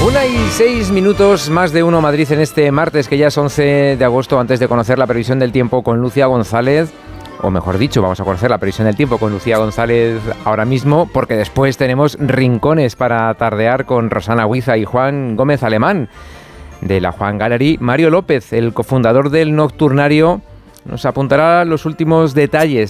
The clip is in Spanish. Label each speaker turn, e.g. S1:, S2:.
S1: 1:06, más de uno Madrid en este martes, que ya es 11 de agosto, antes de conocer la previsión del tiempo con Lucía González. O mejor dicho, vamos a conocer la previsión del tiempo con Lucía González ahora mismo, porque después tenemos rincones para tardear con Rosana Huiza y Juan Gómez Alemán, de la Juan Gallery. Mario López, el cofundador del Nocturnario, nos apuntará los últimos detalles